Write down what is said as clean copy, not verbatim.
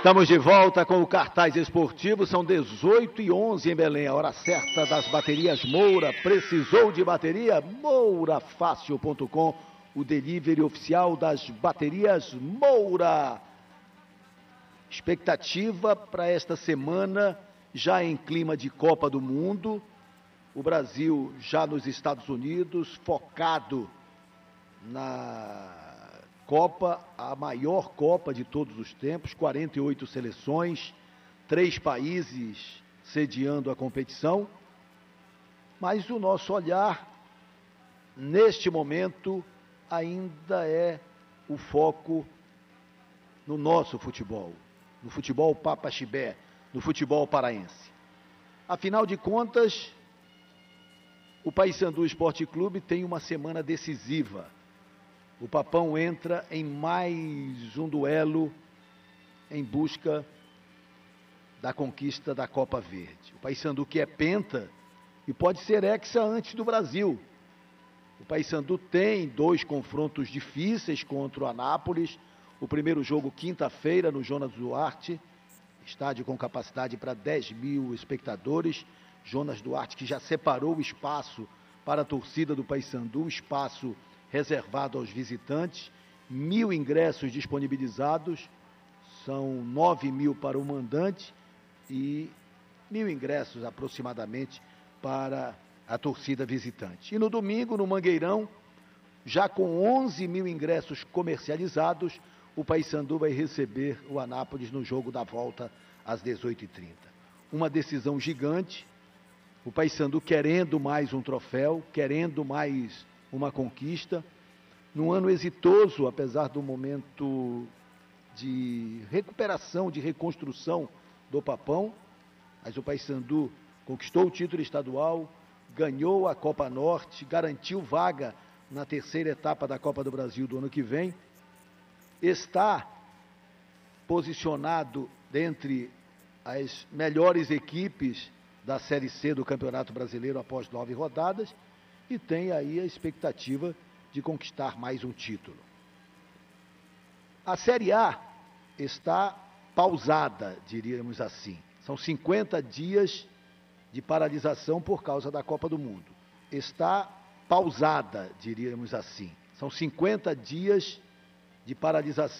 Estamos de volta com o Cartaz Esportivo, são 18h11 em Belém, a hora certa das baterias Moura. Precisou de bateria? Mourafácil.com, o delivery oficial das baterias Moura. Expectativa para esta semana, já em clima de Copa do Mundo, o Brasil já nos Estados Unidos, focado na Copa, a maior Copa de todos os tempos, 48 seleções, 3 países sediando a competição, mas o nosso olhar, neste momento, ainda é o foco no nosso futebol, no futebol papaxibé, no futebol paraense. Afinal de contas, o Paysandu Esporte Clube tem uma semana decisiva. O Papão entra em mais um duelo em busca da conquista da Copa Verde. O Paysandu que é penta e pode ser hexa antes do Brasil. O Paysandu tem 2 confrontos difíceis contra o Anápolis. O primeiro jogo quinta-feira no Jonas Duarte, estádio com capacidade para 10 mil espectadores. Jonas Duarte que já separou o espaço para a torcida do Paysandu, um espaço reservado aos visitantes, 1.000 ingressos disponibilizados, são 9.000 para o mandante e 1.000 ingressos aproximadamente para a torcida visitante. E no domingo, no Mangueirão, já com 11.000 ingressos comercializados, o Paysandu vai receber o Anápolis no jogo da volta às 18h30. Uma decisão gigante, o Paysandu querendo mais um troféu, querendo mais uma conquista, num ano exitoso, apesar do momento de recuperação, de reconstrução do Papão, mas o Paysandu conquistou o título estadual, ganhou a Copa Norte, garantiu vaga na 3ª etapa da Copa do Brasil do ano que vem, está posicionado dentre as melhores equipes da Série C do Campeonato Brasileiro após 9 rodadas, e tem aí a expectativa de conquistar mais um título. A Série A está pausada, diríamos assim. São 50 dias de paralisação por causa da Copa do Mundo. Está pausada, diríamos assim. São 50 dias de paralisação